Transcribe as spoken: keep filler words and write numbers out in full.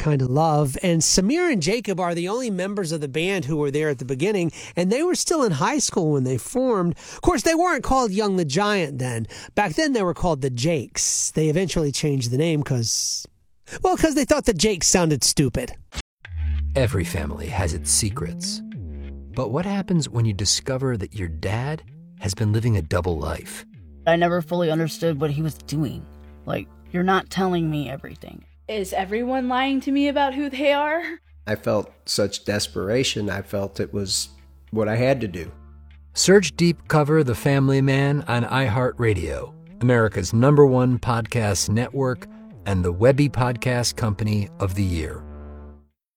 Kind of Love. And Samir and Jacob are the only members of the band who were there at the beginning, and they were still in high school when they formed. Of course, they weren't called Young the Giant then. Back then, they were called the Jakes. They eventually changed the name because, well, because they thought the Jakes sounded stupid. Every family has its secrets. But what happens when you discover that your dad has been living a double life? I never fully understood what he was doing. Like, you're not telling me everything. Is everyone lying to me about who they are? I felt such desperation. I felt it was what I had to do. Search Deep Cover The Family Man on iHeartRadio, America's number one podcast network and the Webby Podcast Company of the Year.